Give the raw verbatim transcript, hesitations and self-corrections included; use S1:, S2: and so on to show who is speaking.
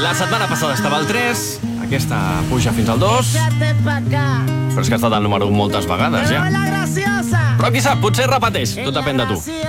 S1: La setmana passada estava al tres, aquesta puja fins al dos, però és que ha estat el número un moltes vegades, ja. Però qui sap, potser repeteix, tot depèn de tu.